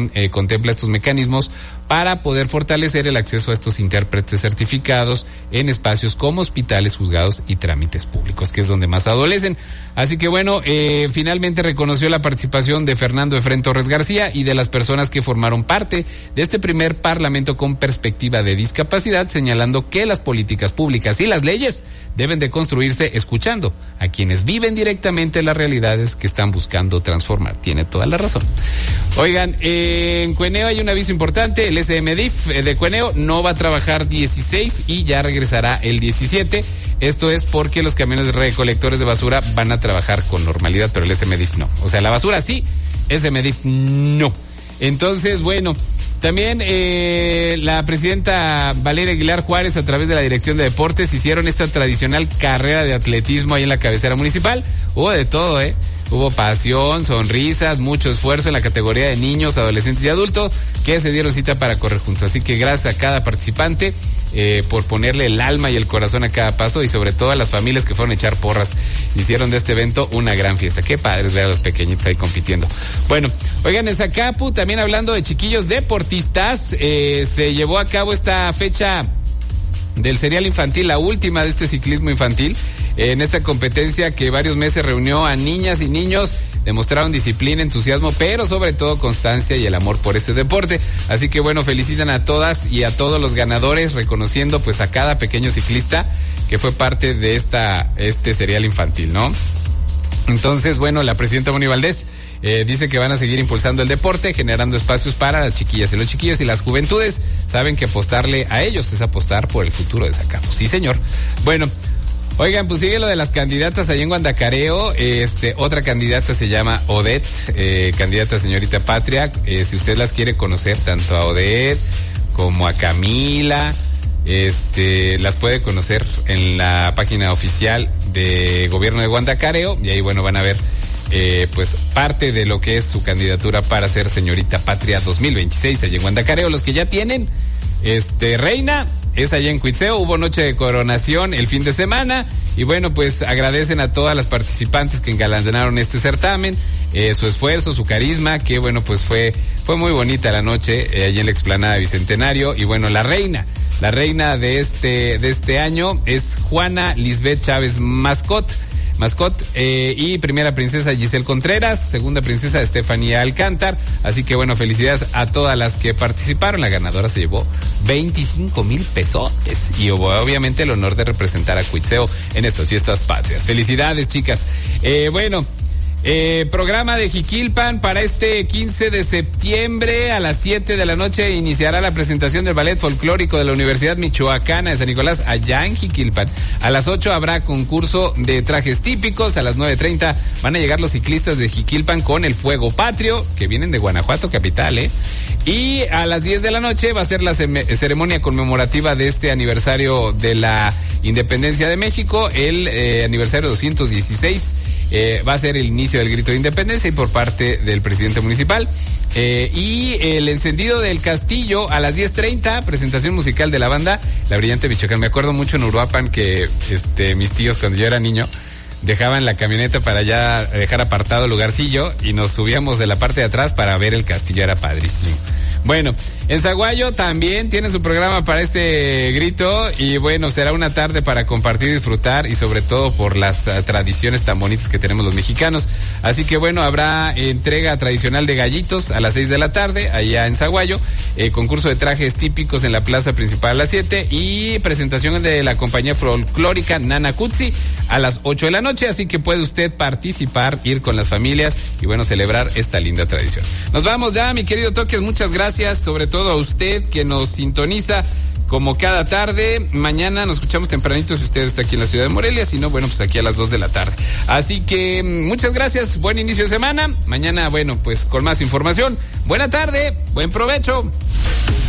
también contempla estos mecanismos para poder fortalecer el acceso a estos intérpretes certificados en espacios como hospitales, juzgados y trámites públicos, que es donde más adolecen. Así que bueno, finalmente reconoció la participación de Fernando Efrén Torres García y de las personas que formaron parte de este primer Parlamento con perspectiva de discapacidad, señalando que las políticas públicas y las leyes deben de construirse escuchando a quienes viven directamente las realidades que están buscando transformar. Tiene toda la razón. Oigan, en Cueneo hay un aviso importante. El SMDIF de Cueneo no va a trabajar 16 y ya regresará el 17. Esto es porque los camiones recolectores de basura van a trabajar con normalidad, pero el SMDIF no. O sea, la basura sí, SMDIF no. Entonces, bueno, también la presidenta Valeria Aguilar Juárez, a través de la Dirección de Deportes, hicieron esta tradicional carrera de atletismo ahí en la cabecera municipal. Hubo de todo, Hubo pasión, sonrisas, mucho esfuerzo en la categoría de niños, adolescentes y adultos que se dieron cita para correr juntos. Así que gracias a cada participante por ponerle el alma y el corazón a cada paso, y sobre todo a las familias que fueron a echar porras. Hicieron de este evento una gran fiesta. Qué padre es ver a los pequeñitos ahí compitiendo. Bueno, oigan, en Zacapu, también hablando de chiquillos deportistas, se llevó a cabo esta fecha del serial infantil, la última de este ciclismo infantil, en esta competencia que varios meses reunió a niñas y niños. Demostraron disciplina, entusiasmo, pero sobre todo constancia y el amor por este deporte. Así que bueno, felicitan a todas y a todos los ganadores, reconociendo pues a cada pequeño ciclista que fue parte de este serial infantil, ¿no? Entonces, bueno, la presidenta Moni Valdés dice que van a seguir impulsando el deporte, generando espacios para las chiquillas y los chiquillos, y las juventudes saben que apostarle a ellos es apostar por el futuro de Zacapu. Sí, señor. Bueno, oigan, pues sigue lo de las candidatas allá en Guandacareo. Otra candidata se llama Odette, candidata señorita Patria. Si usted las quiere conocer, tanto a Odette como a Camila, las puede conocer en la página oficial de Gobierno de Guandacareo, y ahí, bueno, van a ver pues parte de lo que es su candidatura para ser señorita Patria 2026 allá en Guandacareo. Los que ya tienen reina es allá en Cuitzeo. Hubo noche de coronación el fin de semana, y bueno, pues agradecen a todas las participantes que engalanaron este certamen, su esfuerzo, su carisma, que bueno, pues fue muy bonita la noche allá en la explanada Bicentenario. Y bueno, la reina de este año es Juana Lisbeth Chávez Mascot, y primera princesa Giselle Contreras, segunda princesa Estefanía Alcántar. Así que bueno, felicidades a todas las que participaron. La ganadora se llevó 25,000 pesotes y obviamente el honor de representar a Cuitzeo en estas fiestas patrias. Felicidades, chicas. Programa de Jiquilpan para este 15 de septiembre a las 7 de la noche iniciará la presentación del ballet folclórico de la Universidad Michoacana de San Nicolás allá en Jiquilpan. A las 8 habrá concurso de trajes típicos. A las 9:30 van a llegar los ciclistas de Jiquilpan con el Fuego Patrio, que vienen de Guanajuato capital, Y a las 10 de la noche va a ser la ceremonia conmemorativa de este aniversario de la Independencia de México, el aniversario 216. Va a ser el inicio del grito de independencia y por parte del presidente municipal. Y el encendido del castillo a las 10:30, presentación musical de la banda La Brillante Michoacán. Me acuerdo mucho en Uruapan que mis tíos, cuando yo era niño, dejaban la camioneta para ya dejar apartado el lugarcillo y nos subíamos de la parte de atrás para ver el castillo. Era padrísimo. Bueno, en Zaguayo también tienen su programa para este grito, y bueno, será una tarde para compartir, disfrutar, y sobre todo por las tradiciones tan bonitas que tenemos los mexicanos. Así que bueno, habrá entrega tradicional de gallitos a las 6 de la tarde allá en Zaguayo, concurso de trajes típicos en la plaza principal a las 7, y presentación de la compañía folclórica Nana Kutsi a las 8 de la noche. Así que puede usted participar, ir con las familias y bueno, celebrar esta linda tradición. Nos vamos ya, mi querido Toques, muchas gracias, sobre todo a usted que nos sintoniza como cada tarde. Mañana nos escuchamos tempranito si usted está aquí en la ciudad de Morelia, si no, bueno, pues aquí a las 2 de la tarde. Así que muchas gracias, buen inicio de semana. Mañana, bueno, pues con más información. Buena tarde, buen provecho.